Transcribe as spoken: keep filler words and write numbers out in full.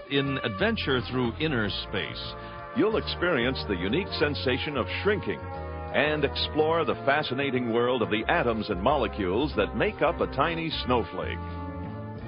in Adventure Through Inner Space, You'll experience the unique sensation of shrinking and explore the fascinating world of the atoms and molecules that make up a tiny snowflake.